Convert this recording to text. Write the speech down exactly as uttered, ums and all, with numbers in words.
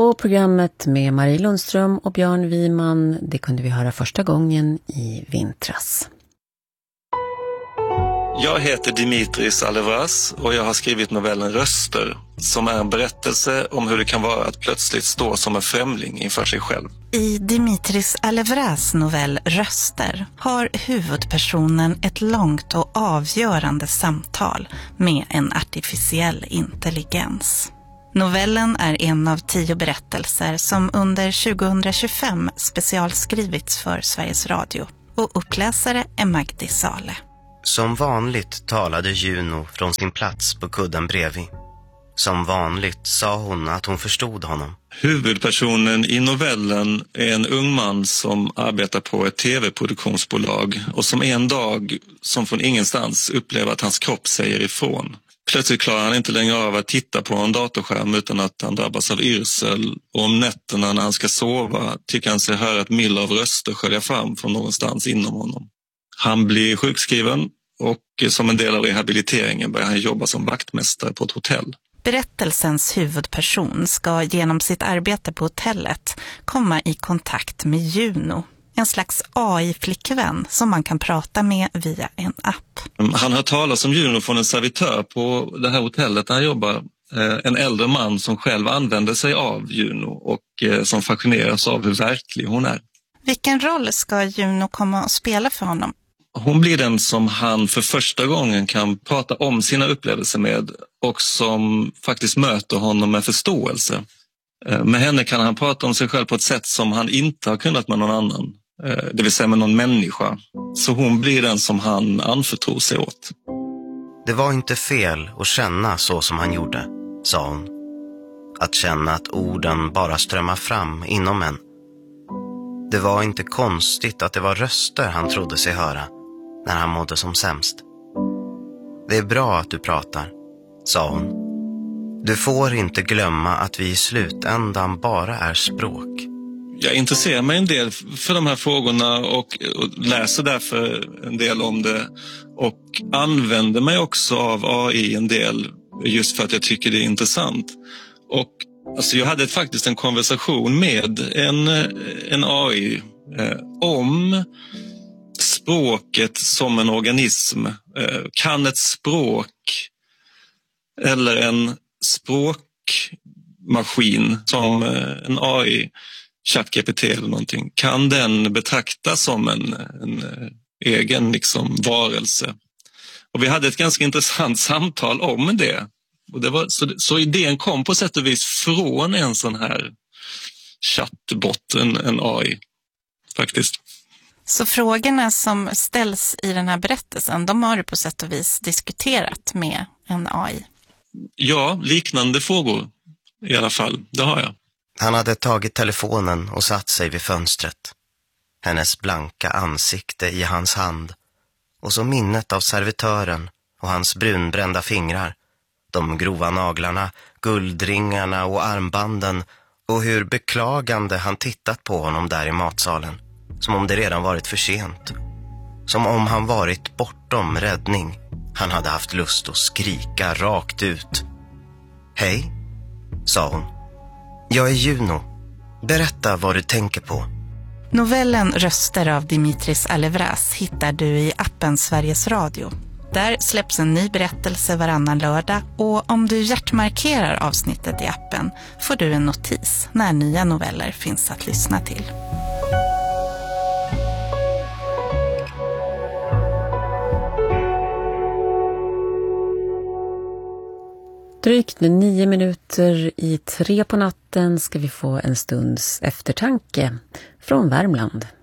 Och programmet med Marie Lundström och Björn Wiman, det kunde vi höra första gången i vintras. Jag heter Dimitris Alevras och jag har skrivit novellen Röster, som är en berättelse om hur det kan vara att plötsligt stå som en främling inför sig själv. I Dimitris Alevras novell Röster har huvudpersonen ett långt och avgörande samtal med en artificiell intelligens. Novellen är en av tio berättelser som under tjugohundratjugofem specialskrivits för Sveriges Radio, och uppläsare är Magdi Sale. Som vanligt talade Juno från sin plats på kudden bredvid. Som vanligt sa hon att hon förstod honom. Huvudpersonen i novellen är en ung man som arbetar på ett tv-produktionsbolag och som en dag, som från ingenstans, upplever att hans kropp säger ifrån. Plötsligt klarar han inte längre av att titta på en datorskärm utan att han drabbas av yrsel, och om nätterna när han ska sova tycker han sig höra ett myller av röster skölja fram från någonstans inom honom. Han blir sjukskriven och som en del av rehabiliteringen börjar han jobba som vaktmästare på ett hotell. Berättelsens huvudperson ska genom sitt arbete på hotellet komma i kontakt med Juno, en slags A I-flickvän som man kan prata med via en app. Han hör talas om Juno från en servitör på det här hotellet där han jobbar. En äldre man som själv använder sig av Juno och som fascineras av hur verklig hon är. Vilken roll ska Juno komma och spela för honom? Hon blir den som han för första gången kan prata om sina upplevelser med och som faktiskt möter honom med förståelse. Med henne kan han prata om sig själv på ett sätt som han inte har kunnat med någon annan, det vill säga med någon människa. Så hon blir den som han anförtror sig åt. Det var inte fel att känna så som han gjorde, sa hon. Att känna att orden bara strömmar fram inom en. Det var inte konstigt att det var röster han trodde sig höra när han mådde som sämst. Det är bra att du pratar, sa hon. Du får inte glömma att vi i slutändan bara är språk. Jag intresserar mig en del för de här frågorna och, och läser därför en del om det. Och använder mig också av A I en del just för att jag tycker det är intressant. Och alltså jag hade faktiskt en konversation med en, en A I eh, om språket som en organism. Eh, kan ett språk eller en språkmaskin som eh, en A I, ChatGPT eller någonting, kan den betraktas som en, en eh, egen liksom, varelse? Och vi hade ett ganska intressant samtal om det. Och det var, så, så idén kom på sätt och vis från en sån här chattbot, en, en A I faktiskt. Så frågorna som ställs i den här berättelsen, de har du på sätt och vis diskuterat med en A I? Ja, liknande frågor i alla fall, det har jag. Han hade tagit telefonen och satt sig vid fönstret. Hennes blanka ansikte i hans hand och så minnet av servitören och hans brunbrända fingrar. De grova naglarna, guldringarna och armbanden, och hur beklagande han tittat på honom där i matsalen. Som om det redan varit för sent. Som om han varit bortom räddning. Han hade haft lust att skrika rakt ut. Hej, sa hon. Jag är Juno. Berätta vad du tänker på. Novellen Röster av Dimitris Alevras hittar du i appen Sveriges Radio. Där släpps en ny berättelse varannan lördag, och om du hjärtmarkerar avsnittet i appen får du en notis när nya noveller finns att lyssna till. Drygt nio minuter i tre på natten ska vi få en stunds eftertanke från Värmland.